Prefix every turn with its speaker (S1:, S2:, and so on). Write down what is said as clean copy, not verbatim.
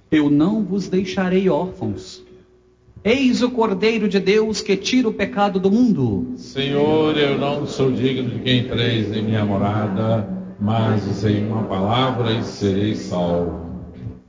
S1: Eu não vos deixarei órfãos. Eis o Cordeiro de Deus que tira o pecado do mundo.
S2: Senhor, eu não sou digno de que entreis em minha morada, mas dizei uma palavra e serei salvo.